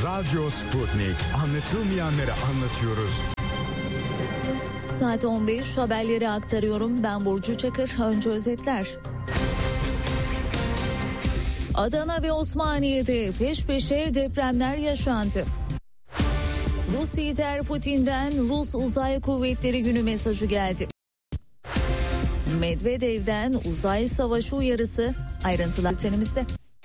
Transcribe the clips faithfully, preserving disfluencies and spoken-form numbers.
Radyo Sputnik. Anlatılmayanları anlatıyoruz. Saat on beş, haberleri aktarıyorum. Ben Burcu Çakır. Önce özetler. Adana ve Osmaniye'de peş peşe depremler yaşandı. Rus lider Putin'den Rus Uzay Kuvvetleri Günü mesajı geldi. Medvedev'den uzay savaşı uyarısı. Ayrıntılar bültenimizde.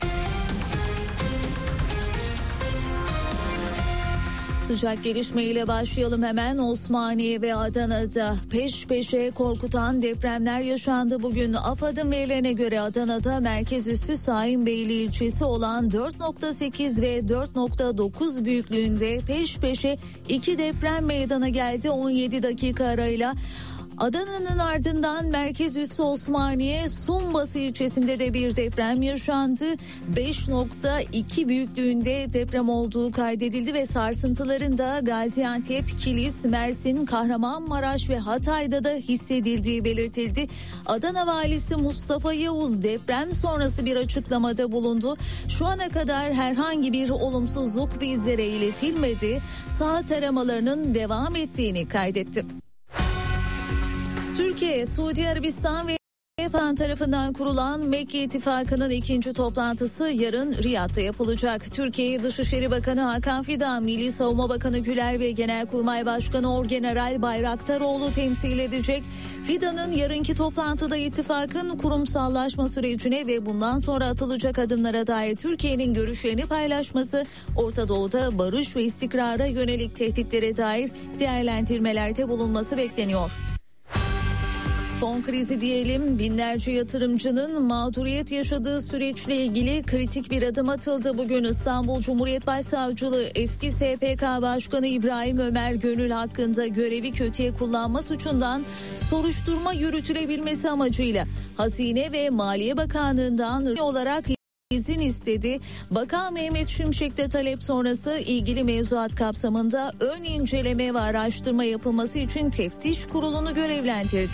Sıcak gelişmeyle başlayalım hemen. Osmaniye ve Adana'da peş peşe korkutan depremler yaşandı bugün. AFAD'ın verilerine göre Adana'da merkez üssü Şahinbeyli ilçesi olan dört nokta sekiz ve dört nokta dokuz büyüklüğünde peş peşe iki deprem meydana geldi on yedi dakika arayla. Adana'nın ardından merkez üssü Osmaniye Sumbası ilçesinde de bir deprem yaşandı. beş nokta iki büyüklüğünde deprem olduğu kaydedildi ve sarsıntıların da Gaziantep, Kilis, Mersin, Kahramanmaraş ve Hatay'da da hissedildiği belirtildi. Adana valisi Mustafa Yavuz deprem sonrası bir açıklamada bulundu. Şu ana kadar herhangi bir olumsuzluk bizlere iletilmedi. Saat aramalarının devam ettiğini kaydetti. Türkiye, Suudi Arabistan ve Japan tarafından kurulan Mekke İttifakı'nın ikinci toplantısı yarın Riyad'da yapılacak. Türkiye Dışişleri Bakanı Hakan Fidan, Milli Savunma Bakanı Güler ve Genelkurmay Başkanı Orgeneral Bayraktaroğlu temsil edecek. Fidan'ın yarınki toplantıda ittifakın kurumsallaşma sürecine ve bundan sonra atılacak adımlara dair Türkiye'nin görüşlerini paylaşması, Orta Doğu'da barış ve istikrara yönelik tehditlere dair değerlendirmelerde bulunması bekleniyor. Fon krizi diyelim, binlerce yatırımcının mağduriyet yaşadığı süreçle ilgili kritik bir adım atıldı. Bugün İstanbul Cumhuriyet Başsavcılığı eski S P K Başkanı İbrahim Ömer Gönül hakkında görevi kötüye kullanma suçundan soruşturma yürütülebilmesi amacıyla Hazine ve Maliye Bakanlığı'ndan olarak izin istedi. Bakan Mehmet Şimşek'te talep sonrası ilgili mevzuat kapsamında ön inceleme ve araştırma yapılması için teftiş kurulunu görevlendirdi.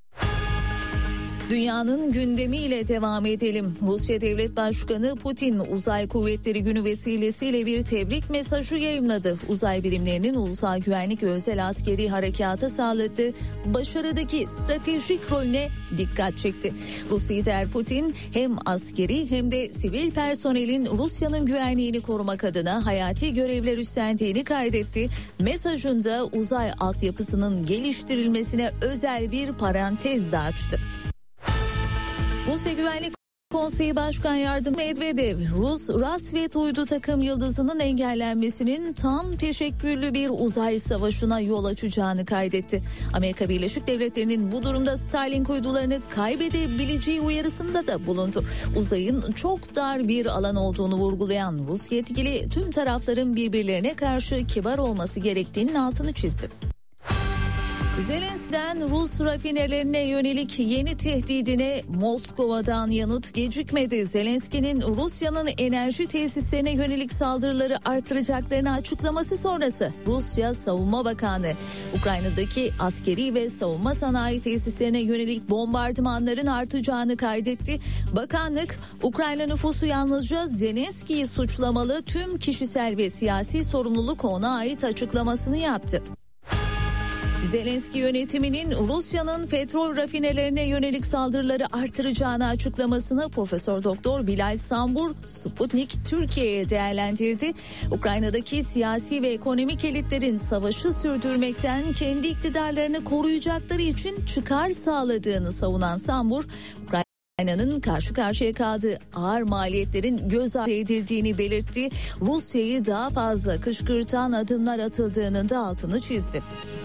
Dünyanın gündemiyle devam edelim. Rusya Devlet Başkanı Putin Uzay Kuvvetleri Günü vesilesiyle bir tebrik mesajı yayımladı. Uzay birimlerinin ulusal güvenlik ve özel askeri harekata sağladığı başarıdaki stratejik rolüne dikkat çekti. Rus lider Putin hem askeri hem de sivil personelin Rusya'nın güvenliğini korumak adına hayati görevler üstlendiğini kaydetti. Mesajında uzay altyapısının geliştirilmesine özel bir parantez de açtı. Rusya Güvenlik Konseyi Başkan Yardımcısı Medvedev, Rus Rasvet uydu takım yıldızının engellenmesinin tam teşekküllü bir uzay savaşına yol açacağını kaydetti. Amerika Birleşik Devletleri'nin bu durumda Starlink uydularını kaybedebileceği uyarısında da bulundu. Uzayın çok dar bir alan olduğunu vurgulayan Rus yetkili tüm tarafların birbirlerine karşı kibar olması gerektiğinin altını çizdi. Zelenski'den Rus rafinerlerine yönelik yeni tehdidine Moskova'dan yanıt gecikmedi. Zelenski'nin Rusya'nın enerji tesislerine yönelik saldırıları artıracaklarını açıklaması sonrası Rusya Savunma Bakanı Ukrayna'daki askeri ve savunma sanayi tesislerine yönelik bombardımanların artacağını kaydetti. Bakanlık, Ukrayna nüfusu yalnızca Zelenski'yi suçlamalı, tüm kişisel ve siyasi sorumluluk ona ait açıklamasını yaptı. Zelenski yönetiminin Rusya'nın petrol rafinelerine yönelik saldırıları artıracağını açıklamasını Profesör Doktor Bilal Sambur Sputnik Türkiye'ye değerlendirdi. Ukrayna'daki siyasi ve ekonomik elitlerin savaşı sürdürmekten kendi iktidarlarını koruyacakları için çıkar sağladığını savunan Sambur, Ukrayna'nın karşı karşıya kaldığı ağır maliyetlerin göz ardı edildiğini belirtti. Rusya'yı daha fazla kışkırtan adımlar atıldığının da altını çizdi.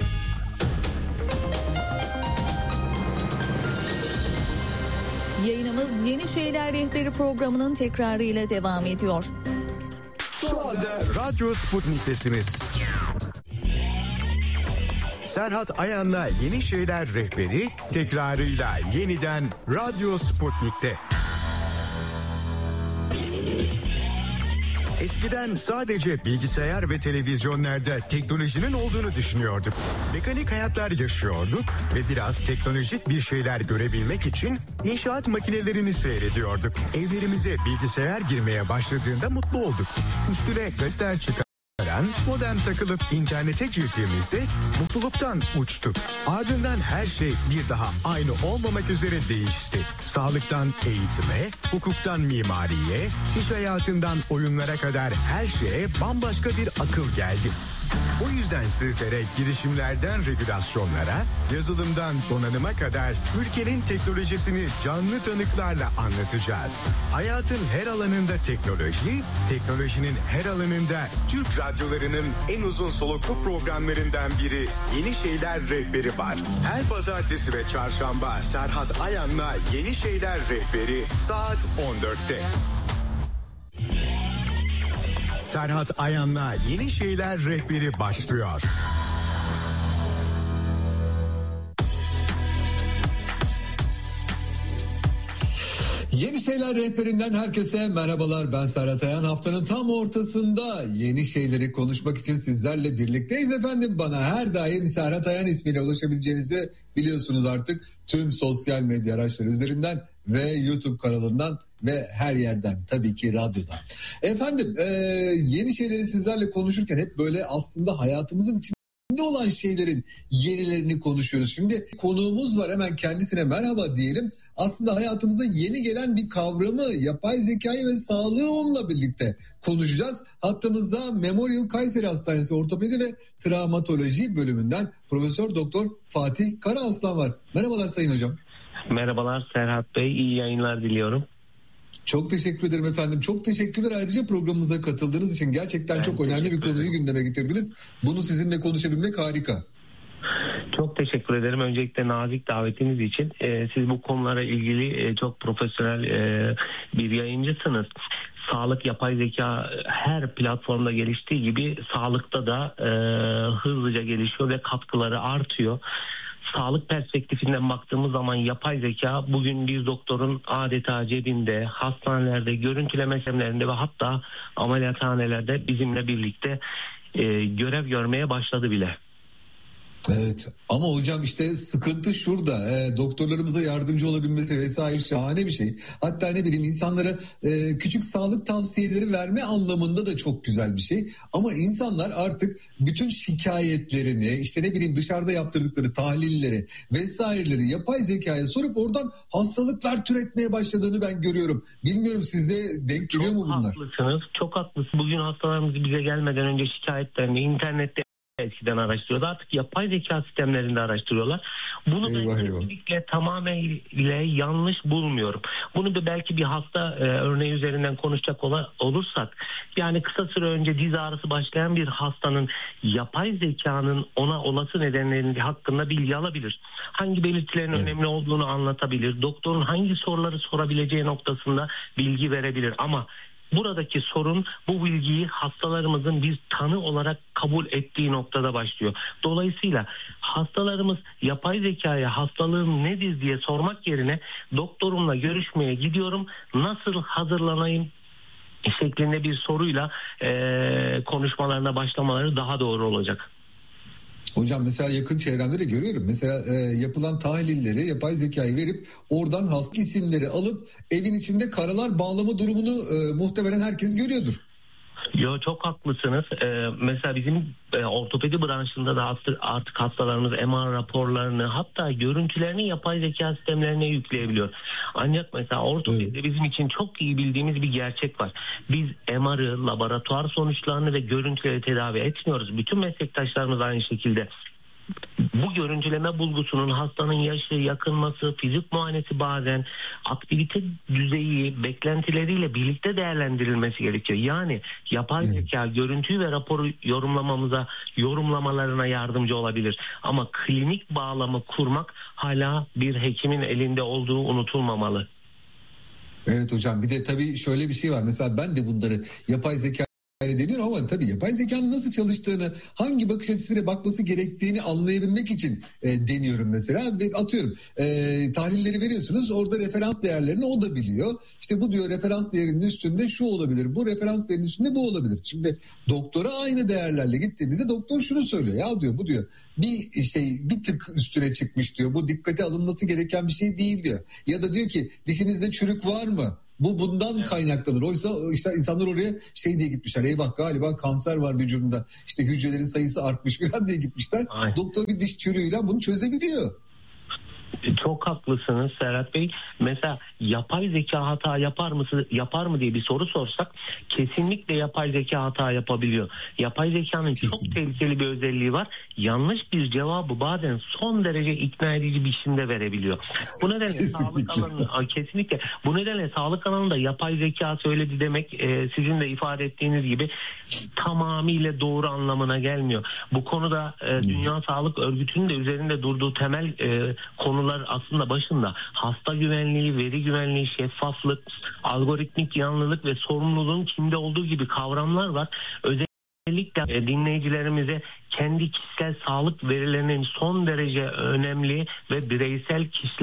Yayınımız Yeni Şeyler Rehberi programının tekrarıyla devam ediyor. Şu anda Radyo Sputnik'tesiniz. Serhat Ayan'la Yeni Şeyler Rehberi tekrarıyla yeniden Radyo Sputnik'te. Eskiden sadece bilgisayar ve televizyonlarda teknolojinin olduğunu düşünüyorduk. Mekanik hayatlar yaşıyorduk ve biraz teknolojik bir şeyler görebilmek için inşaat makinelerini seyrediyorduk. Evlerimize bilgisayar girmeye başladığında mutlu olduk. Üstüne göster çıkar. ardından modem takılıp internete girdiğimizde mutluluktan uçtuk. Ardından her şey bir daha aynı olmamak üzere değişti. Sağlıktan eğitime, hukuktan mimariye, iş hayatından oyunlara kadar her şeye bambaşka bir akıl geldi. O yüzden sizlere girişimlerden regülasyonlara, yazılımdan donanıma kadar ülkenin teknolojisini canlı tanıklarla anlatacağız. Hayatın her alanında teknoloji, teknolojinin her alanında Türk radyolarının en uzun soluklu programlarından biri Yeni Şeyler Rehberi var. Her pazartesi ve çarşamba Serhat Ayan'la Yeni Şeyler Rehberi saat on dörtte. Serhat Ayan'la Yeni Şeyler Rehberi başlıyor. Yeni Şeyler Rehberinden herkese merhabalar. Ben Serhat Ayan. Haftanın tam ortasında yeni şeyleri konuşmak için sizlerle birlikteyiz efendim. Bana her daim Serhat Ayan ismiyle ulaşabileceğinizi biliyorsunuz artık. Tüm sosyal medya araçları üzerinden ve YouTube kanalından ve her yerden, tabii ki radyodan. Efendim e, yeni şeyleri sizlerle konuşurken hep böyle aslında hayatımızın içinde olan şeylerin yenilerini konuşuyoruz. Şimdi konuğumuz var, hemen kendisine merhaba diyelim. Aslında hayatımıza yeni gelen bir kavramı, yapay zekayı ve sağlığı onunla birlikte konuşacağız. Hattımızda Memorial Kayseri Hastanesi Ortopedi ve Travmatoloji bölümünden Profesör Doktor Fatih Karaaslan var. Merhabalar Sayın Hocam. Merhabalar Serhat Bey, iyi yayınlar diliyorum. Çok teşekkür ederim efendim. Çok teşekkürler ayrıca programımıza katıldığınız için. Gerçekten ben çok önemli bir konuyu gündeme getirdiniz. Bunu sizinle konuşabilmek harika. Çok teşekkür ederim. Öncelikle nazik davetiniz için. Ee, siz bu konulara ilgili e, çok profesyonel e, bir yayıncısınız. Sağlık, yapay zeka her platformda geliştiği gibi sağlıkta da e, hızlıca gelişiyor ve katkıları artıyor. Sağlık perspektifinden baktığımız zaman yapay zeka bugün bir doktorun adeta cebinde, hastanelerde, görüntüleme sistemlerinde ve hatta ameliyathanelerde bizimle birlikte e, görev görmeye başladı bile. Evet ama hocam işte sıkıntı şurada, e, doktorlarımıza yardımcı olabilmesi vesaire şahane bir şey. Hatta ne bileyim insanlara e, küçük sağlık tavsiyeleri verme anlamında da çok güzel bir şey. Ama insanlar artık bütün şikayetlerini, işte ne bileyim dışarıda yaptırdıkları tahlilleri vesaireleri yapay zekaya sorup oradan hastalıklar türetmeye başladığını ben görüyorum. Bilmiyorum size denk geliyor mu bunlar? Çok haklısınız, çok haklısınız. Bugün hastalarımız bize gelmeden önce şikayetlerini internette eskiden araştırıyordu. Artık yapay zeka sistemlerinde araştırıyorlar. Bunu eyvah, ben kesinlikle tamamıyla yanlış bulmuyorum. Bunu da belki bir hasta e, örneği üzerinden konuşacak ola, olursak, yani kısa süre önce diz ağrısı başlayan bir hastanın yapay zekanın ona olası nedenleri hakkında bilgi alabilir. Hangi belirtilerin evet. önemli olduğunu anlatabilir. Doktorun hangi soruları sorabileceği noktasında bilgi verebilir. Ama buradaki sorun bu bilgiyi hastalarımızın bir tanı olarak kabul ettiği noktada başlıyor. Dolayısıyla hastalarımız yapay zekaya hastalığım nedir diye sormak yerine doktorumla görüşmeye gidiyorum, nasıl hazırlanayım şeklinde bir soruyla e, konuşmalarına başlamaları daha doğru olacak. Hocam mesela yakın çevremde de görüyorum. Mesela e, yapılan tahlilleri yapay zekayı verip oradan hasta isimleri alıp evin içinde karalar bağlama durumunu e, muhtemelen herkes görüyordur. Yo, çok haklısınız. Ee, mesela bizim e, ortopedi branşında da artık hastalarımız M R raporlarını, hatta görüntülerini yapay zeka sistemlerine yükleyebiliyor. Ancak mesela ortopedide evet. bizim için çok iyi bildiğimiz bir gerçek var. Biz M R'ı, laboratuvar sonuçlarını ve görüntüleri tedavi etmiyoruz. Bütün meslektaşlarımız aynı şekilde. Bu görüntüleme bulgusunun hastanın yaşı, yakınması, fizik muayenesi, bazen aktivite düzeyi, beklentileriyle birlikte değerlendirilmesi gerekiyor. Yani yapay zeka görüntüyü ve raporu yorumlamamıza, yorumlamalarına yardımcı olabilir. Ama klinik bağlamı kurmak hala bir hekimin elinde olduğu unutulmamalı. Evet hocam, bir de tabii şöyle bir şey var. Mesela ben de bunları yapay zeka deniyor ama tabii yapay zekanın nasıl çalıştığını, hangi bakış açısıyla bakması gerektiğini anlayabilmek için e, deniyorum mesela. Ve atıyorum e, tahlilleri veriyorsunuz, orada referans değerlerini o da biliyor. İşte bu diyor referans değerinin üstünde şu olabilir, bu referans değerinin üstünde bu olabilir. Şimdi doktora aynı değerlerle gittiğimizde doktor şunu söylüyor, ya diyor bu diyor bir şey bir tık üstüne çıkmış diyor, bu dikkate alınması gereken bir şey değil diyor. Ya da diyor ki dişinizde çürük var mı? Bu bundan evet. kaynaklanır. Oysa işte insanlar oraya şey diye gitmişler. Eyvah galiba kanser var vücudunda. İşte hücrelerin sayısı artmış falan diye gitmişler. Ay. Doktor bir diş çürüğüyle bunu çözebiliyor. Çok haklısınız Serhat Bey. Mesela yapay zeka hata yapar mı yapar mı diye bir soru sorsak kesinlikle yapay zeka hata yapabiliyor. Yapay zekanın kesinlikle. Çok tehlikeli bir özelliği var. Yanlış bir cevabı bazen son derece ikna edici biçimde verebiliyor. Bu nedenle kesinlikle. sağlık alanında kesinlikle bu nedenle sağlık alanında yapay zeka söyledi demek e, sizin de ifade ettiğiniz gibi tamamıyla doğru anlamına gelmiyor. Bu konuda e, Dünya Sağlık Örgütü'nün de üzerinde durduğu temel e, konular aslında başında hasta güvenliği, veri güvenliği, şeffaflık, algoritmik yanlılık ve sorumluluğun kimde olduğu gibi kavramlar var. Özellikle dinleyicilerimize kendi kişisel sağlık verilerinin son derece önemli ve bireysel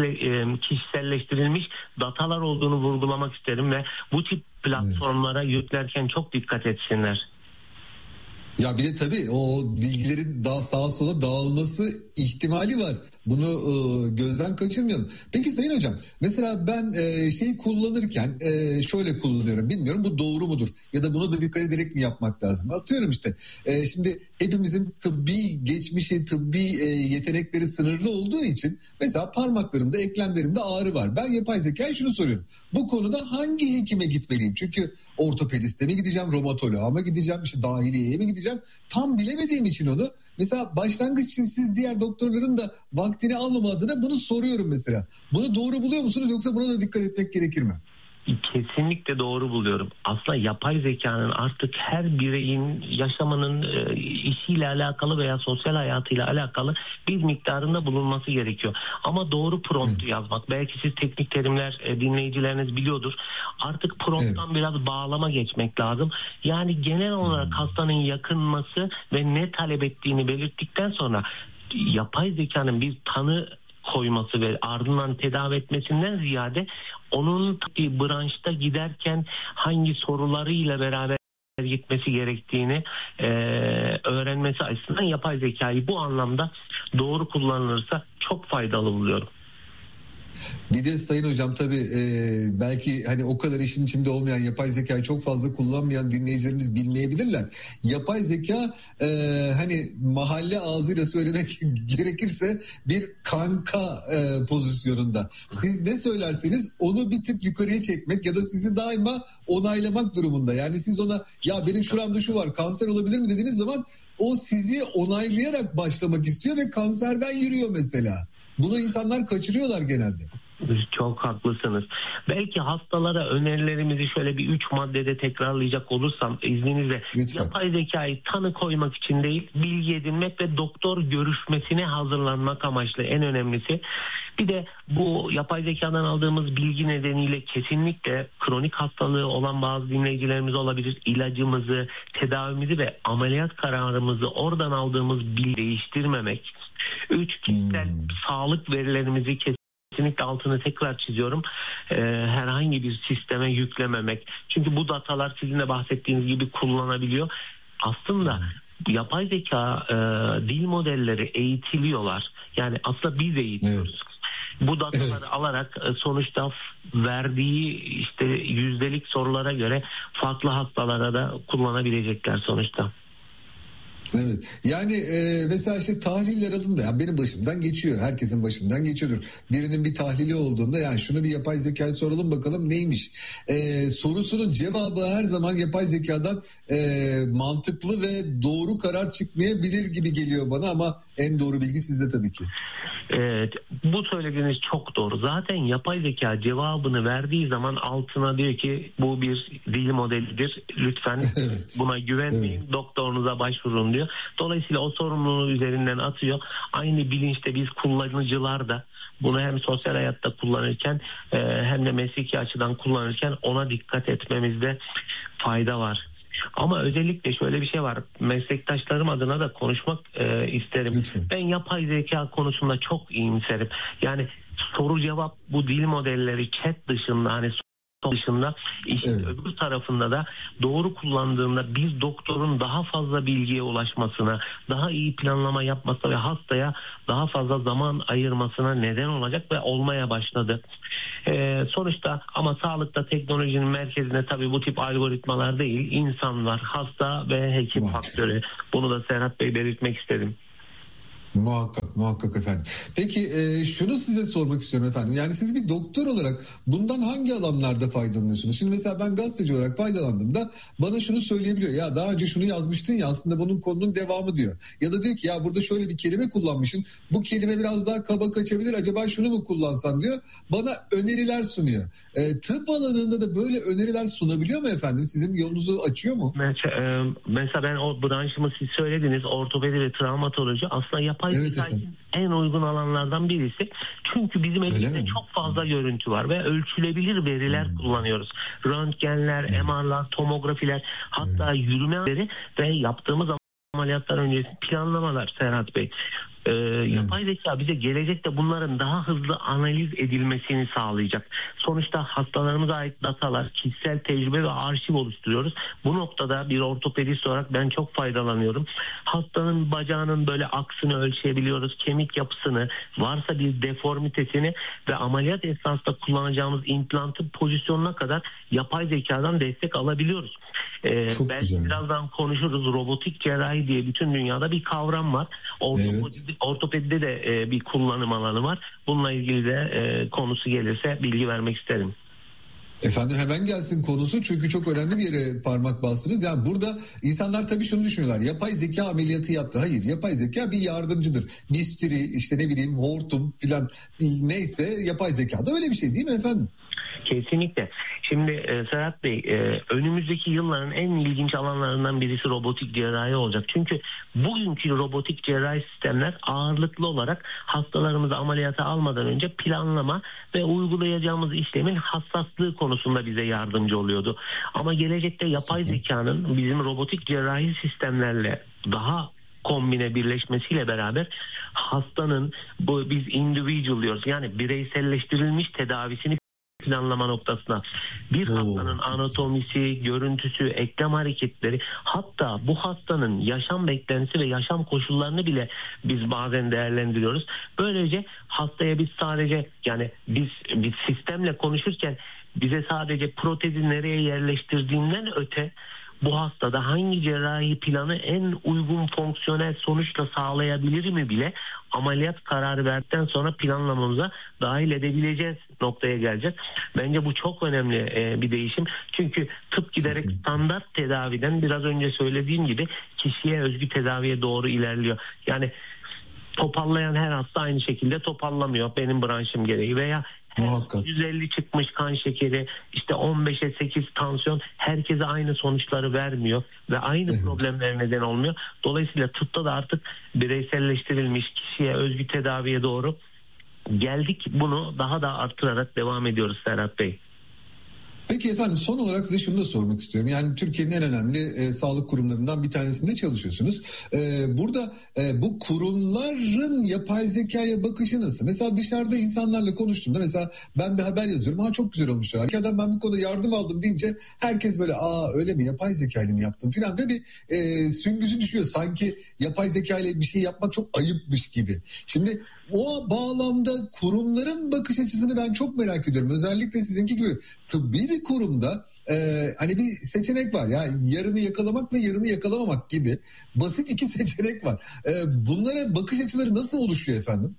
kişiselleştirilmiş datalar olduğunu vurgulamak isterim ve bu tip platformlara evet. yüklerken çok dikkat etsinler. Ya bir de tabii o bilgilerin daha sağa sola dağılması ihtimali var. Bunu e, gözden kaçırmayalım. Peki Sayın Hocam, mesela ben e, şeyi kullanırken e, şöyle kullanıyorum. Bilmiyorum bu doğru mudur? Ya da buna da dikkat ederek mi yapmak lazım? Atıyorum işte. E, şimdi hepimizin tıbbi geçmişi, tıbbi e, yetenekleri sınırlı olduğu için mesela parmaklarımda, eklemlerimde ağrı var. Ben yapay zekaya şunu soruyorum. Bu konuda hangi hekime gitmeliyim? Çünkü ortopediste mi gideceğim, romatoloğa mı gideceğim, işte dahiliyeye mi gideceğim? Tam bilemediğim için onu mesela başlangıç için siz diğer doktorların da vaktini almama adına bunu soruyorum mesela. Bunu doğru buluyor musunuz yoksa buna da dikkat etmek gerekir mi? Kesinlikle doğru buluyorum. Aslında yapay zekanın artık her bireyin yaşamının e, işiyle alakalı veya sosyal hayatıyla alakalı bir miktarında bulunması gerekiyor. Ama doğru promptu yazmak. Belki siz teknik terimler e, dinleyicileriniz biliyordur. Artık prompttan evet. biraz bağlama geçmek lazım. Yani genel olarak hastanın yakınması ve ne talep ettiğini belirttikten sonra yapay zekanın bir tanı koyması ve ardından tedavi etmesinden ziyade onun bir branşta giderken hangi sorularıyla beraber gitmesi gerektiğini e, öğrenmesi açısından yapay zekayı bu anlamda doğru kullanılırsa çok faydalı buluyorum. Bir de Sayın Hocam tabii e, belki hani o kadar işin içinde olmayan, yapay zekayı çok fazla kullanmayan dinleyicilerimiz bilmeyebilirler. Yapay zeka e, hani mahalle ağzıyla söylemek gerekirse bir kanka e, pozisyonunda. Siz ne söylerseniz onu bir tık yukarıya çekmek ya da sizi daima onaylamak durumunda. Yani siz ona ya benim şuramda şu var, kanser olabilir mi dediğiniz zaman o sizi onaylayarak başlamak istiyor ve kanserden yürüyor mesela. Bunu insanlar kaçırıyorlar genelde. Çok haklısınız. Belki hastalara önerilerimizi şöyle bir üç maddede tekrarlayacak olursam izninizle, lütfen. Yapay zekayı tanı koymak için değil, bilgi edinmek ve doktor görüşmesine hazırlanmak amaçlı en önemlisi. Bir de bu yapay zekadan aldığımız bilgi nedeniyle kesinlikle kronik hastalığı olan bazı dinleyicilerimiz olabilir. İlacımızı, tedavimizi ve ameliyat kararımızı oradan aldığımız bilgi değiştirmemek. Üç, kişisel hmm. sağlık verilerimizi kesinlikle Kesinlikle altını tekrar çiziyorum. Ee, herhangi bir sisteme yüklememek. Çünkü bu datalar sizin de bahsettiğiniz gibi kullanabiliyor. Aslında yapay zeka e, dil modelleri eğitiliyorlar. Yani aslında biz eğitiyoruz. Evet. Bu dataları evet. alarak e, sonuçta verdiği işte yüzdelik sorulara göre farklı hastalara da kullanabilecekler sonuçta. Evet. Yani e, mesela işte tahliller alında yani benim başımdan geçiyor. Herkesin başından geçiyordur. Birinin bir tahlili olduğunda yani şunu bir yapay zekaya soralım bakalım neymiş. E, sorusunun cevabı her zaman yapay zekadan e, mantıklı ve doğru karar çıkmayabilir gibi geliyor bana ama en doğru bilgi sizde tabii ki. Evet, bu söylediğiniz çok doğru. Zaten yapay zeka cevabını verdiği zaman altına diyor ki bu bir dil modelidir. Lütfen evet. buna güvenmeyin, evet. doktorunuza başvurun diyor. Dolayısıyla o sorumluluğu üzerinden atıyor. Aynı bilinçte biz kullanıcılar da bunu hem sosyal hayatta kullanırken hem de mesleki açıdan kullanırken ona dikkat etmemizde fayda var. Ama özellikle şöyle bir şey var. Meslektaşlarım adına da konuşmak e, isterim. Lütfen. Ben yapay zeka konusunda çok iyimserim. Yani soru cevap bu dil modelleri chat dışında hani dışında işin evet. öbür tarafında da doğru kullandığında bir doktorun daha fazla bilgiye ulaşmasına, daha iyi planlama yapmasına ve hastaya daha fazla zaman ayırmasına neden olacak ve olmaya başladı. Ee, sonuçta ama sağlıkta teknolojinin merkezinde tabii bu tip algoritmalar değil, insan var, hasta ve hekim Muhakkak. faktörü. Bunu da Serhat Bey belirtmek istedim. Muhakkak, muhakkak efendim. Peki e, şunu size sormak istiyorum efendim. Yani siz bir doktor olarak bundan hangi alanlarda faydalanıyorsunuz? Şimdi mesela ben gazeteci olarak faydalandığımda bana şunu söyleyebiliyor. Ya daha önce şunu yazmıştın ya, aslında bunun konunun devamı diyor. Ya da diyor ki ya burada şöyle bir kelime kullanmışsın. Bu kelime biraz daha kaba kaçabilir. Acaba şunu mu kullansan diyor. Bana öneriler sunuyor. E, tıp alanında da böyle öneriler sunabiliyor mu efendim? Sizin yolunuzu açıyor mu? Mesela, mesela ben o branşımı siz söylediniz. Ortopedi ve travmatoloji aslında yapay Evet zeka en uygun alanlardan birisi. Çünkü bizim elimizde çok fazla görüntü var ve ölçülebilir veriler hmm. kullanıyoruz. Röntgenler, evet. M R'lar, tomografiler, hatta evet. yürümeleri ve yaptığımız ameliyatlar öncesi planlamalar Serhat Bey. Ee, yapay zeka bize gelecekte bunların daha hızlı analiz edilmesini sağlayacak. Sonuçta hastalarımıza ait datalar, kişisel tecrübe ve arşiv oluşturuyoruz. Bu noktada bir ortopedist olarak ben çok faydalanıyorum. Hastanın bacağının böyle aksını ölçebiliyoruz, kemik yapısını, varsa bir deformitesini ve ameliyat esnasında kullanacağımız implantın pozisyonuna kadar yapay zekadan destek alabiliyoruz. Ee, belki güzel. Birazdan konuşuruz. Robotik cerrahi diye bütün dünyada bir kavram var. Ortopedi, evet. Ortopedide de e, bir kullanım alanı var. Bununla ilgili de e, konusu gelirse bilgi vermek isterim. Efendim hemen gelsin konusu, çünkü çok önemli bir yere parmak bastınız. Yani burada insanlar tabii şunu düşünüyorlar. Yapay zeka ameliyatı yaptı. Hayır, yapay zeka bir yardımcıdır. Bisturi, işte ne bileyim hortum filan, neyse yapay zeka da öyle bir şey değil mi efendim? Kesinlikle. Şimdi e, Serhat Bey, e, önümüzdeki yılların en ilginç alanlarından birisi robotik cerrahi olacak. Çünkü bugünkü robotik cerrahi sistemler ağırlıklı olarak hastalarımızı ameliyata almadan önce planlama ve uygulayacağımız işlemin hassaslığı konusunda bize yardımcı oluyordu. Ama gelecekte yapay zekanın bizim robotik cerrahi sistemlerle daha kombine birleşmesiyle beraber hastanın, bu biz individual diyoruz, yani bireyselleştirilmiş tedavisini planlama noktasına bir hastanın anatomisi, görüntüsü, eklem hareketleri, hatta bu hastanın yaşam beklentisi ve yaşam koşullarını bile biz bazen değerlendiriyoruz. Böylece hastaya biz sadece, yani biz bir sistemle konuşurken bize sadece protezi nereye yerleştirdiğinden öte bu hastada hangi cerrahi planı en uygun fonksiyonel sonuçla sağlayabilir mi bile ameliyat kararı verdikten sonra planlamamıza dahil edebileceğiz noktaya geleceğiz. Bence bu çok önemli bir değişim. Çünkü tıp giderek standart tedaviden biraz önce söylediğim gibi kişiye özgü tedaviye doğru ilerliyor. Yani topallayan her hasta aynı şekilde topallamıyor benim branşım gereği, veya Muhakkak. yüz elli çıkmış kan şekeri, işte on beşe sekiz tansiyon herkese aynı sonuçları vermiyor ve aynı evet. problemler neden olmuyor. Dolayısıyla tıpta da artık bireyselleştirilmiş kişiye özgü tedaviye doğru geldik. Bunu daha da artırarak devam ediyoruz Serhat Bey. Peki efendim, son olarak size şunu da sormak istiyorum. Yani Türkiye'nin en önemli e, sağlık kurumlarından bir tanesinde çalışıyorsunuz. E, burada e, bu kurumların yapay zekaya bakışı nasıl? Mesela dışarıda insanlarla konuştuğumda, mesela ben bir haber yazıyorum. Ha çok güzel olmuş. Arkadan ben bu konuda yardım aldım deyince herkes böyle aa öyle mi, yapay zekayla mı yaptım filan diye bir e, süngüsü düşüyor. Sanki yapay zekayla bir şey yapmak çok ayıpmış gibi. Şimdi o bağlamda kurumların bakış açısını ben çok merak ediyorum. Özellikle sizinki gibi tıbbi bir kurumda e, hani bir seçenek var ya, yarını yakalamak ve yarını yakalamamak gibi basit iki seçenek var. E, bunlara bakış açıları nasıl oluşuyor efendim?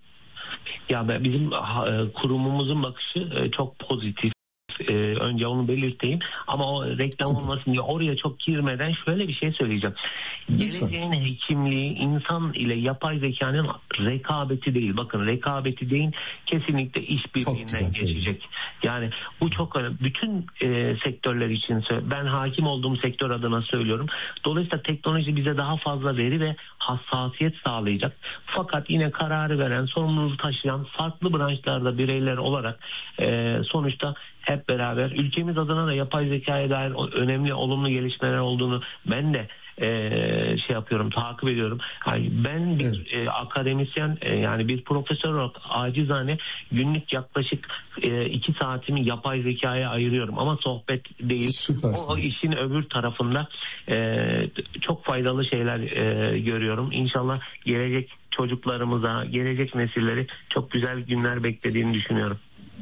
Ya bizim kurumumuzun bakışı çok pozitif. Ee, önce onu belirteyim ama o reklam olmasın diye oraya çok girmeden şöyle bir şey söyleyeceğim. Geleceğin hekimliği insan ile yapay zekanın rekabeti değil. Bakın rekabeti değil, kesinlikle işbirliğinden geçecek. Yani bu çok önemli. Bütün e, sektörler için ben hakim olduğum sektör adına söylüyorum. Dolayısıyla teknoloji bize daha fazla veri ve hassasiyet sağlayacak. Fakat yine kararı veren, sorumluluğu taşıyan farklı branşlarda bireyler olarak e, sonuçta hep beraber ülkemiz adına da yapay zekaya dair önemli olumlu gelişmeler olduğunu ben de e, şey yapıyorum, takip ediyorum. Yani ben bir evet. e, akademisyen e, yani bir profesör olarak acizane günlük yaklaşık e, iki saatimi yapay zekaya ayırıyorum ama sohbet değil. O, o işin öbür tarafında e, çok faydalı şeyler e, görüyorum. İnşallah gelecek çocuklarımıza, gelecek nesilleri çok güzel günler beklediğini düşünüyorum.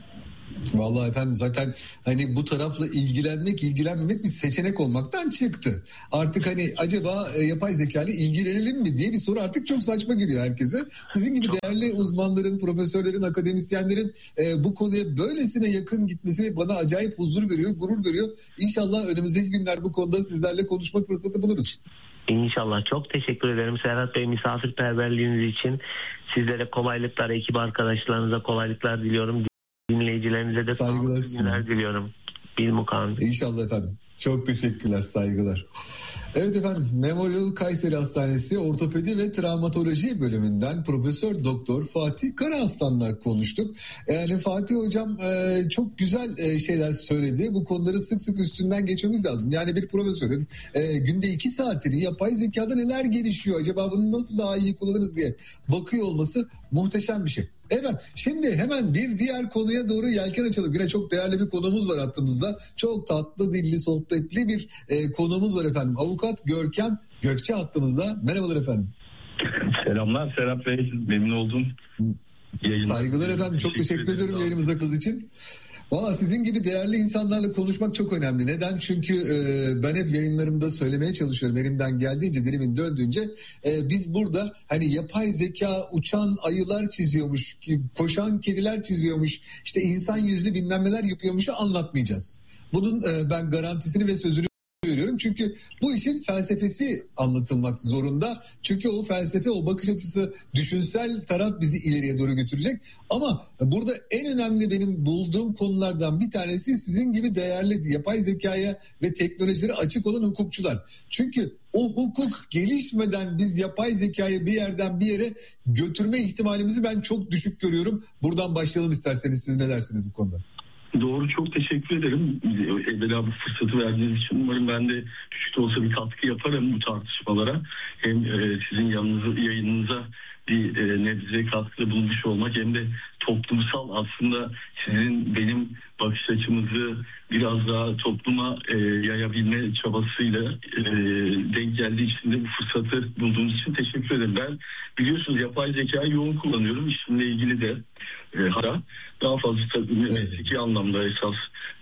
Vallahi efendim zaten hani bu tarafla ilgilenmek ilgilenmemek bir seçenek olmaktan çıktı. Artık hani acaba e, yapay zeka ile ilgilenelim mi diye bir soru artık çok saçma geliyor herkese. Sizin gibi çok değerli uzmanların, profesörlerin, akademisyenlerin e, bu konuya böylesine yakın gitmesi bana acayip huzur veriyor, gurur veriyor. İnşallah önümüzdeki günler bu konuda sizlerle konuşma fırsatı buluruz. İnşallah. Çok teşekkür ederim Serhat Bey, misafirperverliğiniz için. Sizlere kolaylıklar, ekip arkadaşlarınıza kolaylıklar diliyorum. Dinleyicilerinize de saygılar günler diliyorum. Bilmukan. İnşallah efendim. Çok teşekkürler, saygılar. Evet efendim, Memorial Kayseri Hastanesi Ortopedi ve Travmatoloji bölümünden Profesör Doktor Fatih Karaaslan'la konuştuk. Yani Fatih hocam e, çok güzel e, şeyler söyledi. Bu konuları sık sık üstünden geçmemiz lazım. Yani bir profesörün e, günde iki saatini yapay zekada neler gelişiyor, acaba bunu nasıl daha iyi kullanırız diye bakıyor olması muhteşem bir şey. Evet, şimdi hemen bir diğer konuya doğru yelken açalım. Yine çok değerli bir konuğumuz var hattımızda. Çok tatlı, dilli, sohbetli bir e, konuğumuz var efendim. Avukat Görkem Gökçe hattımızda. Merhabalar efendim. Selamlar Serhat Bey, memnun oldum. Yayınlar. Saygılar efendim, çok teşekkür, teşekkür ediyorum yayınımıza kız için. Valla sizin gibi değerli insanlarla konuşmak çok önemli. Neden? Çünkü e, ben hep yayınlarımda söylemeye çalışıyorum. Elimden geldiğince, dilimin döndüğünce e, biz burada hani yapay zeka uçan ayılar çiziyormuş, koşan kediler çiziyormuş, işte insan yüzlü bilmem neler yapıyormuşu anlatmayacağız. Bunun e, ben garantisini ve sözünü söylüyorum. Çünkü bu işin felsefesi anlatılmak zorunda. Çünkü o felsefe, o bakış açısı, düşünsel taraf bizi ileriye doğru götürecek. Ama burada en önemli benim bulduğum konulardan bir tanesi sizin gibi değerli yapay zekaya ve teknolojilere açık olan hukukçular. Çünkü o hukuk gelişmeden biz yapay zekayı bir yerden bir yere götürme ihtimalimizi ben çok düşük görüyorum. Buradan başlayalım isterseniz, siz ne dersiniz bu konuda? Doğru, çok teşekkür ederim. Evvela bu fırsatı verdiğiniz için umarım ben de küçük de olsa bir katkı yaparım bu tartışmalara. Hem e, sizin yanınıza, yayınınıza bir e, nebze katkıda bulmuş olmak, hem de toplumsal aslında sizin benim bakış açımızı biraz daha topluma e, yayabilme çabasıyla e, denk geldiği için de bu fırsatı bulduğunuz için teşekkür ederim. Ben biliyorsunuz yapay zekayı yoğun kullanıyorum. İşimle ilgili de e, hala daha fazla tabii mesleki anlamda esas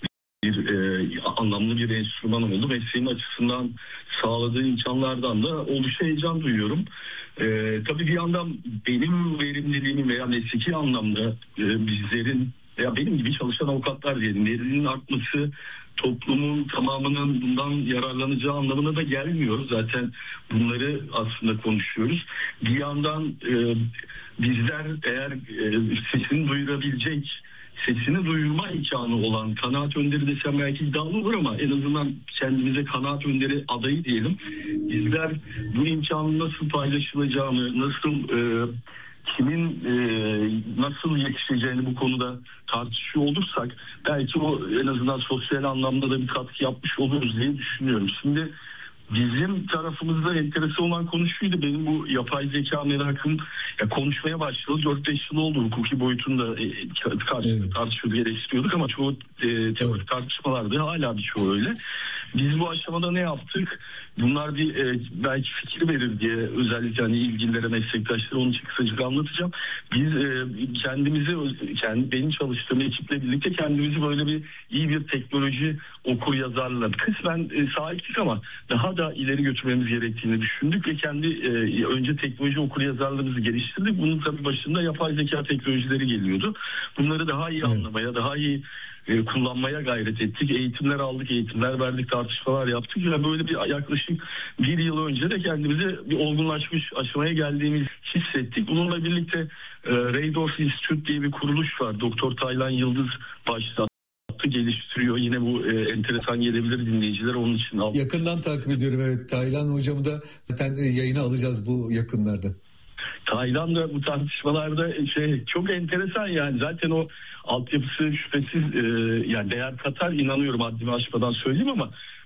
bir e, anlamlı bir enstrüman oldu. Mesleğim açısından sağladığı imkanlardan da oldukça heyecan duyuyorum. E, tabii bir yandan benim verimliliğimin veya mesleki anlamda e, bizlerin veya benim gibi çalışan avukatlar diyelim, verimliliğinin artması toplumun tamamının bundan yararlanacağı anlamına da gelmiyor. Zaten bunları aslında konuşuyoruz. Bir yandan e, bizler eğer e, sesini duyurabilecek, sesini duyurma imkanı olan kanaat önderi desem belki iddialı olur ama en azından kendimize kanaat önderi adayı diyelim. Bizler bu imkanın nasıl paylaşılacağını, nasıl e, kimin e, nasıl yetişeceğini bu konuda tartışıyor olursak belki o en azından sosyal anlamda da bir katkı yapmış oluruz diye düşünüyorum. Şimdi bizim tarafımızda enteresan olan konu şuydu, benim bu yapay zeka merakım ya konuşmaya başladı. dört beş yıl oldu, hukuki boyutunda e, karşı, evet. tartışıyorduk, eleştiriyorduk ama çoğu e, teorik evet. tartışmalarda hala birçoğu öyle. Biz bu aşamada ne yaptık? Bunlar bir e, belki fikir verir diye özellikle hani ilgililere, meslektaşlara onun için kısaca anlatacağım. Biz e, kendimizi, kendi, benim çalıştığım ekiple birlikte kendimizi böyle bir iyi bir teknoloji okur yazarlar kısmen e, sahiptik ama daha da ileri götürmemiz gerektiğini düşündük ve kendi e, önce teknoloji okur yazarlarımızı geliştirdik. Bunun tabii başında yapay zeka teknolojileri geliyordu. Bunları daha iyi anlamaya, daha iyi e, kullanmaya gayret ettik. Eğitimler aldık, eğitimler verdik, tartışmalar yaptık. Yani böyle bir yaklaşık bir yıl önce de kendimize bir olgunlaşmış aşamaya geldiğimizi hissettik. Bununla birlikte e, Raydorf Institute diye bir kuruluş var. Doktor Taylan Yıldız başlattı, geliştiriyor. Yine bu e, enteresan gelebilir dinleyiciler, onun için aldım. Yakından takip ediyorum, evet. Taylan hocamı da zaten yayına alacağız bu yakınlarda. Tayland'da bu tartışmalarda şey çok enteresan, yani zaten o altyapısı şüphesiz e, yani değer katar, inanıyorum, haddimi aşmadan söyleyeyim ama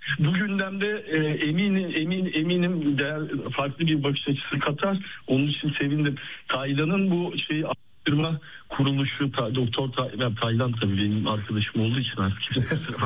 Bu gündemde e, eminim emin eminim değer, farklı bir bakış açısı katar. Onun için sevindim. Taylan'ın bu şeyi araştırma kuruluşu, ta, Doktor Ta, Taylan tabii benim arkadaşım olduğu için artık.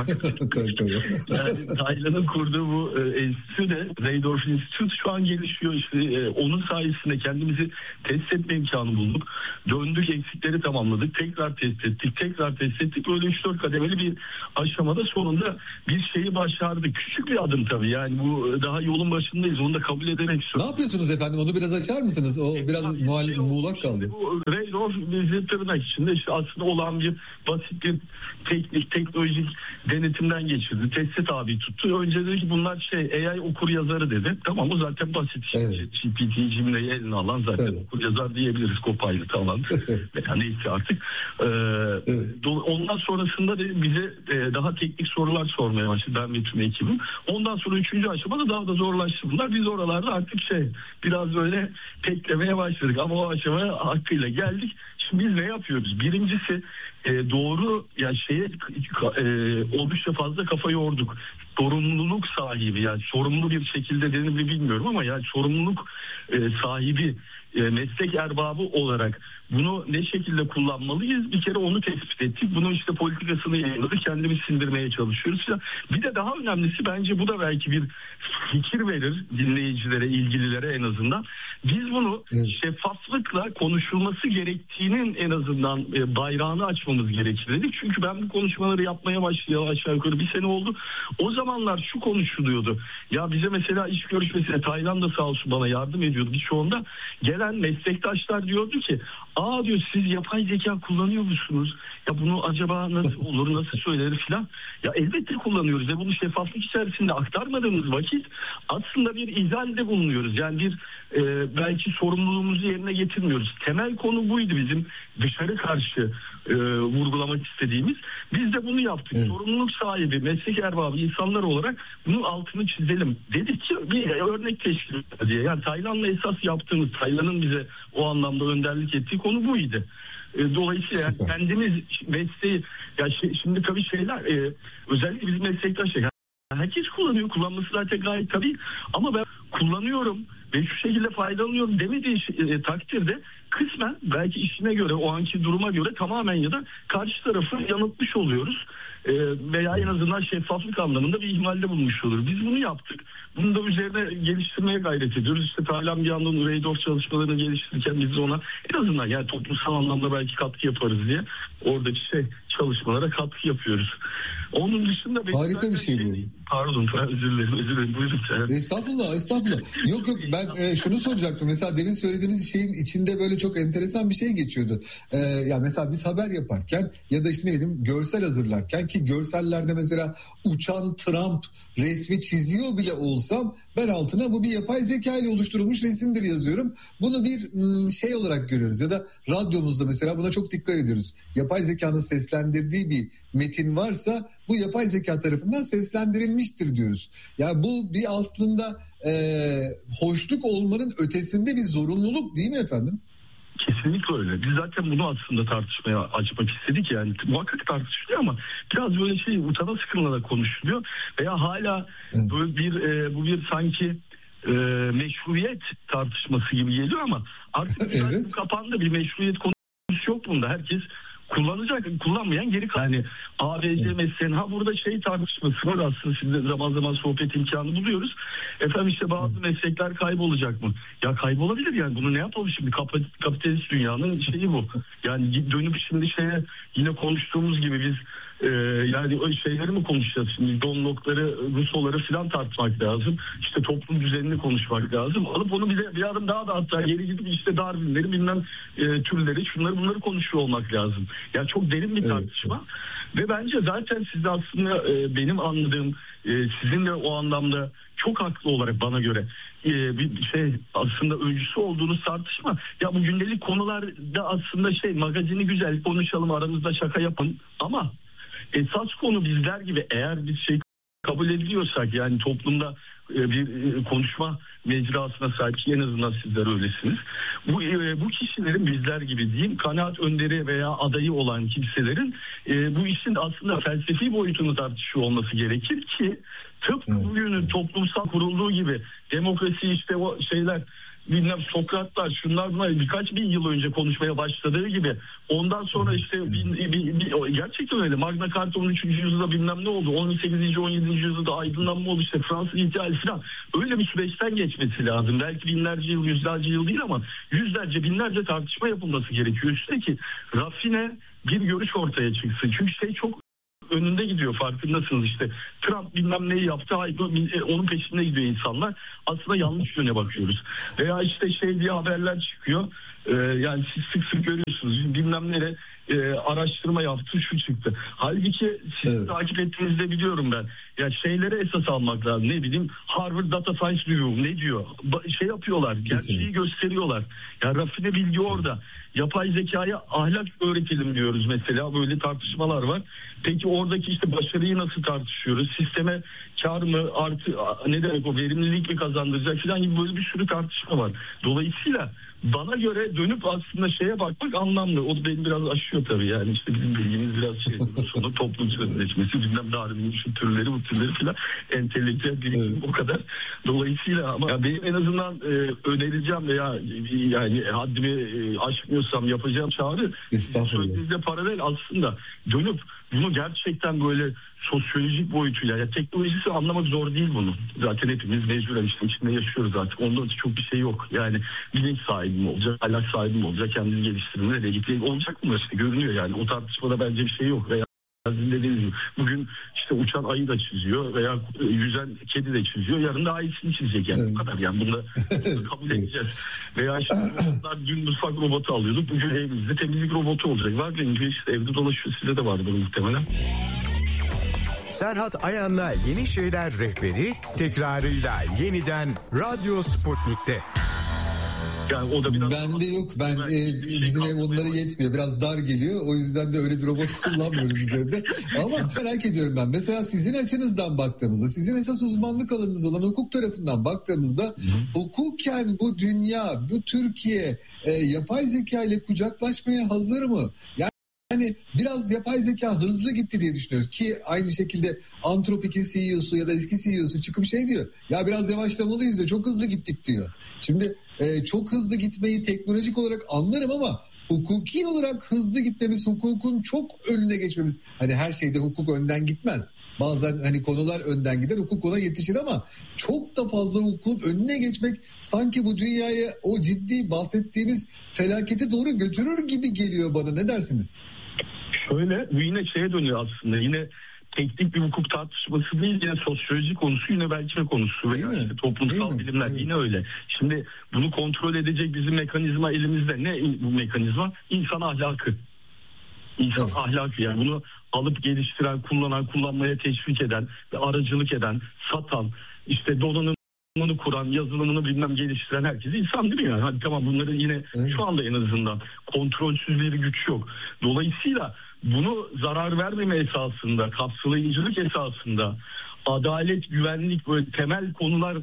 Yani Taylan'ın kurduğu bu e, enstitü de Reydorf Institute şu an gelişiyor. İşte e, onun sayesinde kendimizi test etme imkanı bulduk. Döndük, eksikleri tamamladık. Tekrar test ettik. Tekrar test ettik. Böyle üç dört kademeli bir aşamada sonunda bir şeyi başardık. Küçük bir adım tabii. Yani bu daha yolun başındayız. Onu da kabul ederek istiyorum. Ne yapıyorsunuz efendim? Onu biraz açar mısınız? O biraz e, muhal, muğlak kaldı. Bu Reydorf bizi tırnak içinde işte aslında olan bir basit bir teknik, teknolojik denetimden geçirdi. Teste tabi tuttu. Önce dedi ki bunlar şey A I okur yazarı dedi. Tamam, o zaten basit. Evet. G P T cümleyi eline alan zaten evet. Okur yazar diyebiliriz. Copilot alan. Yani neyse artık. Ee, evet. Ondan sonrasında da bize daha teknik sorular sormaya başladı. Ben ve tüm ekibim. Ondan sonra üçüncü aşamada daha da zorlaştı bunlar. Biz oralarda artık şey biraz böyle teklemeye başladık. Ama o aşamaya hakkıyla geldik. Şimdi biz ne yapıyoruz? Birincisi e, doğru ya yani şeye e, oldukça fazla kafa yorduk. Sorumluluk sahibi, yani sorumlu bir şekilde denir mi bilmiyorum ama yani sorumluluk e, sahibi e, meslek erbabı olarak bunu ne şekilde kullanmalıyız? Bir kere onu tespit ettik. Bunun işte politikasını yayınladık. Kendimiz sindirmeye çalışıyoruz. Bir de daha önemlisi bence bu da belki bir fikir verir dinleyicilere, ilgililere en azından. Biz bunu evet. şeffaflıkla konuşulması gerektiğinin en azından bayrağını açmamız gerekir dedik. Çünkü ben bu konuşmaları yapmaya başlayalı aşağı yukarı bir sene oldu. O zamanlar şu konuşuluyordu. Ya bize mesela iş görüşmesine Taylan da sağ olsun bana yardım ediyordu. Birçoğunda gelen meslektaşlar diyordu ki aa diyor siz yapay zeka kullanıyor musunuz? Ya bunu acaba nasıl olur, nasıl söylenir filan. Ya elbette kullanıyoruz. Ya bunu şeffaflık içerisinde aktarmadığımız vakit aslında bir izalde bulunuyoruz. Yani bir e, belki sorumluluğumuzu yerine getirmiyoruz. Temel konu buydu bizim dışarı karşı e, vurgulamak istediğimiz. Biz de bunu yaptık. Evet. Sorumluluk sahibi, meslek erbabı insanlar olarak bunun altını çizelim. Dedik ki bir örnek teşkil diye. Yani Taylan'la esas yaptığımız, Taylan'ın bize o anlamda önderlik ettiği konu buydu. Dolayısıyla yani kendimiz mesleği ya şey, şimdi tabii şeyler e, özellikle bizim meslektaşlar yani herkes kullanıyor, kullanması zaten gayet tabii ama ben kullanıyorum ve şu şekilde faydalanıyorum demediği e, takdirde kısmen belki işine göre, o anki duruma göre tamamen ya da karşı tarafı yanıltmış oluyoruz. E, veya en azından şeffaflık anlamında bir ihmalde bulunmuş olur. Biz bunu yaptık. Bunu da üzerine geliştirmeye gayret ediyoruz. İşte Taylan bir yandan Reydorf çalışmalarını geliştirirken biz ona en azından yani toplumsal anlamda belki katkı yaparız diye oradaki şey çalışmalara katkı yapıyoruz. Onun dışında harika bir şey bu. Pardon, özür dilerim, özür dilerim. Buyurun. Estağfurullah, estağfurullah. Yok yok ben e, şunu soracaktım. Mesela demin söylediğiniz şeyin içinde böyle çok enteresan bir şey geçiyordu. Ee, ya mesela biz haber yaparken ya da işte ne bileyim görsel hazırlarken ki görsellerde mesela uçan Trump resmi çiziyor bile olsam ben altına bu bir yapay zeka ile oluşturulmuş resimdir yazıyorum. Bunu bir şey olarak görüyoruz ya da radyomuzda mesela buna çok dikkat ediyoruz. Yapay zekanın seslendirdiği bir metin varsa bu yapay zeka tarafından seslendirilmiştir diyoruz. Ya yani bu bir aslında e, hoşluk olmanın ötesinde bir zorunluluk değil mi efendim? Kesinlikle öyle. Biz zaten bunu aslında tartışmaya açmak istedik yani. Muhakkak tartışılıyor ama biraz böyle şey utana sıkılarak konuşuluyor. Veya hala evet. böyle bir e, bu bir sanki e, meşruiyet tartışması gibi geliyor ama artık evet. kapandı, bir meşruiyet konusu yok bunda. Herkes kullanacak, kullanmayan geri kalıyor. Yani A B C evet. mesleğin ha burada şey tartışması var aslında, şimdi zaman zaman sohbet imkanı buluyoruz. Efendim işte bazı evet. meslekler kaybolacak mı? Ya kaybolabilir yani, bunu ne yapalım şimdi, Kap- kapitalist dünyanın şeyi bu. Yani dönüp şimdi şeye yine konuştuğumuz gibi biz Ee, yani o şeyleri mi konuşacağız şimdi, Donlokları, Rusoları filan tartışmak lazım. İşte toplum düzenini konuşmak lazım. Alıp onu bir, de, bir adım daha da hatta geri gidip işte Darwin'leri bilmem e, türleri şunları bunları konuşuyor olmak lazım. Yani çok derin bir tartışma. Evet. Ve bence zaten siz de aslında e, benim anladığım e, sizin de o anlamda çok haklı olarak bana göre e, bir şey aslında öncüsü olduğunuz tartışma. Ya bu gündelik konularda aslında şey magazini güzel konuşalım, aramızda şaka yapın ama esas konu bizler gibi eğer bir şey kabul ediliyorsak yani toplumda bir konuşma mecrasına sahip ki en azından sizler öylesiniz. Bu bu kişilerin bizler gibi diyeyim kanaat önderi veya adayı olan kimselerin bu işin aslında felsefi boyutunu tartışıyor olması gerekir ki tıpkı evet. bugünün toplumsal kurulduğu gibi demokrasi işte o şeyler bilmem Sokratlar şunlar bunlar birkaç bin yıl önce konuşmaya başladığı gibi ondan sonra işte bin, bin, bin, gerçekten öyle Magna Carta on üçüncü yüzyılda bilmem ne oldu on sekizinci on yedinci yüzyılda aydınlanma oldu işte Fransız İhtilali falan öyle bir süreçten geçmesi lazım belki binlerce yıl yüzlerce yıl değil ama yüzlerce binlerce tartışma yapılması gerekiyor üstelik rafine bir görüş ortaya çıksın çünkü şey çok önünde gidiyor farkındasınız işte Trump bilmem neyi yaptı onun peşinde gidiyor insanlar aslında yanlış yöne bakıyoruz veya işte şey diye haberler çıkıyor ee, yani siz sık sık görüyorsunuz bilmem nere e, araştırma yaptı şu çıktı halbuki siz evet. takip ettiğinizde biliyorum ben ya şeylere esas almak lazım ne bileyim Harvard Data Science Review ne diyor ba- şey yapıyorlar Kesinlikle. gerçeği gösteriyorlar ya rafine bilgi orada yapay zekaya ahlak öğretelim diyoruz mesela böyle tartışmalar var peki oradaki işte başarıyı nasıl tartışıyoruz sisteme kar mı artı ne demek o verimlilik mi kazandıracak falan gibi böyle bir sürü tartışma var dolayısıyla bana göre dönüp aslında şeye bakmak anlamlı. O da beni biraz aşıyor tabii yani işte bizim bilgimiz biraz şey sonu toplum sözleşmesi bilmem Darwin'in şu türleri bu türleri filan entelektüel birikim evet. o kadar. Dolayısıyla ama ya benim en azından e, önereceğim veya yani haddimi e, aşmıyorsam yapacağım çağrı sözünüzle paralel aslında dönüp bunu gerçekten böyle sosyolojik boyutuyla ya teknolojisi anlamak zor değil bunu. Zaten hepimiz mecburen işte içinde yaşıyoruz artık. Onda çok bir şey yok. Yani bilinç sahibi mi olacak, ahlak sahibi mi olacak, kendini geliştirme, nereye gittiği olacak mı işte görünüyor yani. O tartışmada bence bir şey yok. Veya dediğiniz gibi bugün işte uçan ayı da çiziyor veya yüzen kedi de çiziyor. Yarın da ayısını çizecek yani evet. bu kadar yani bunu da, bunu da kabul edeceğiz. Veya işte dün mutfak robotu alıyorduk. Bugün evimizde temizlik robotu olacak. Var benim işte evde dolaşıyor size de vardır muhtemelen. Serhat Ayan'la Yeni Şeyler Rehberi tekrarıyla yeniden Radyo Sputnik'te. Yani o da biraz bende yok. Ben e, şey bizim ev onlara yetmiyor. Biraz dar geliyor. O yüzden de öyle bir robot kullanmıyoruz biz evde. Ama merak ediyorum ben. Mesela sizin açınızdan baktığımızda, sizin esas uzmanlık alanınız olan hukuk tarafından baktığımızda Hı. hukuken bu dünya, bu Türkiye e, yapay zeka ile kucaklaşmaya hazır mı? Yani Yani biraz yapay zeka hızlı gitti diye düşünüyoruz ki aynı şekilde Anthropic'in C E O'su ya da eski C E O'su çıkıp şey diyor. Ya biraz yavaşlamalıyız diyor. Çok hızlı gittik diyor. Şimdi e, çok hızlı gitmeyi teknolojik olarak anlarım ama hukuki olarak hızlı gitmemiz, hukukun çok önüne geçmemiz. Hani her şeyde hukuk önden gitmez. Bazen hani konular önden gider, hukuk ona yetişir ama çok da fazla hukukun önüne geçmek sanki bu dünyaya o ciddi bahsettiğimiz felakete doğru götürür gibi geliyor bana. Ne dersiniz? Şöyle bu yine şeye dönüyor aslında yine teknik bir hukuk tartışması değil yine sosyoloji konusu yine belki konusu veya işte toplumsal bilimler evet. yine öyle. Şimdi bunu kontrol edecek bizim mekanizma elimizde ne bu mekanizma? İnsan ahlakı. İnsan evet. ahlakı yani bunu alıp geliştiren, kullanan, kullanmaya teşvik eden, aracılık eden, satan, işte donanım bunu kuran, yazılımını bilmem geliştiren herkes insan değil mi yani? Hadi tamam bunların yine evet. şu anda en azından kontrolsüz bir güç yok. Dolayısıyla bunu zarar vermeme esasında, kapsayıcılık esasında, adalet, güvenlik böyle temel konular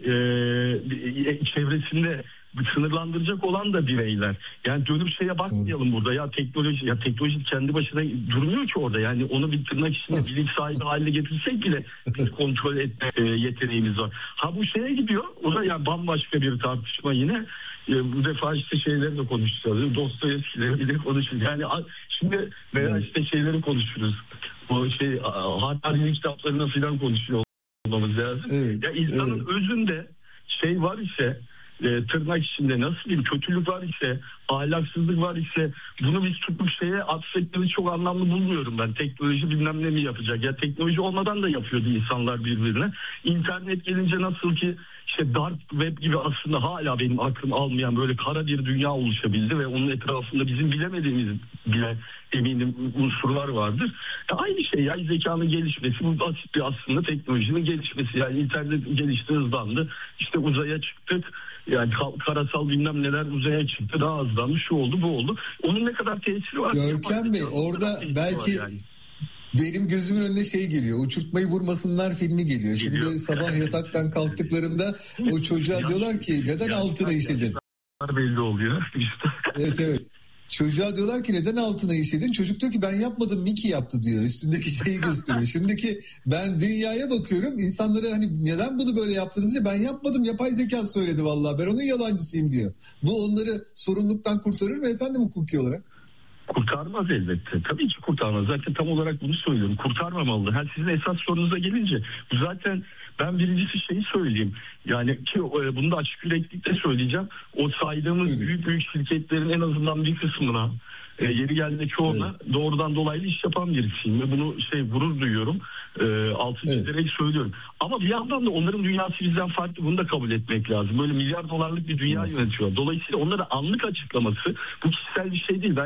e, çevresinde sınırlandıracak olan da bireyler. Yani dönüp şeye bakmayalım burada ya teknoloji ya teknoloji kendi başına durmuyor ki orada. Yani onu bir tırnak içinde bilinç sahibi haline getirsek bile biz kontrol etme e, yeteneğimiz var. Ha bu şeye gidiyor. O da yani bambaşka bir tartışma yine. E, bu defa işte şeyleri de konuşacağız. Dostoyevski'leri de konuşacağız. Yani şimdi veya işte şeyleri konuşuruz. O şey Harari'nin kitaplarına falan konuşuyor olmamız lazım. Evet, ya insanın evet. özünde şey var ise E, tırnak içinde nasıl diyeyim kötülük var ise ahlaksızlık var ise bunu biz tutup şeye atfetmemizi çok anlamlı bulmuyorum ben. Teknoloji bilmem ne mi yapacak ya teknoloji olmadan da yapıyordu insanlar birbirine. İnternet gelince nasıl ki işte dark web gibi aslında hala benim aklım almayan böyle kara bir dünya oluşabildi ve onun etrafında bizim bilemediğimiz bile eminim unsurlar vardır. Ya aynı şey ya zekanın gelişmesi bu basit bir aslında teknolojinin gelişmesi yani internet gelişti hızlandı işte uzaya çıktık. Yani karasal bilmem neler uzaya çıktı daha hızlandı şu oldu bu oldu. Onun ne kadar tesiri var? Görkem Bey orada belki yani. Benim gözümün önüne şey geliyor. Uçurtmayı vurmasınlar filmi geliyor. Şimdi geliyor. Sabah yataktan kalktıklarında o çocuğa diyorlar ki neden altına işedin? Belli oluyor. Evet evet. Çocuğa diyorlar ki neden altına işedin? Çocuk diyor ki ben yapmadım, Mickey yaptı diyor. Üstündeki şeyi gösteriyor. Şimdiki ben dünyaya bakıyorum. İnsanlara hani neden bunu böyle yaptınız diye, ben yapmadım, yapay zeka söyledi vallahi. Ben onun yalancısıyım diyor. Bu onları sorumluluktan kurtarır mı efendim hukuki olarak? Kurtarmaz elbette. Tabii ki kurtarmaz. Zaten tam olarak bunu söylüyorum. Kurtarmamalı. Her sizin esas sorunuza gelince bu zaten ben birincisi şeyi söyleyeyim. Yani ki bunu da açık yüreklilikle söyleyeceğim. O saydığımız evet. büyük büyük şirketlerin en azından bir kısmına e, yeri geldiğinde çoğuna evet. doğrudan dolaylı iş yapan birisiyim ve bunu şey gurur duyuyorum. E, altı evet. çizerek söylüyorum. Ama bir yandan da onların dünyası bizden farklı. Bunu da kabul etmek lazım. Böyle milyar dolarlık bir dünya evet. yönetiyor. Dolayısıyla onlara anlık açıklaması bu kişisel bir şey değil. Ben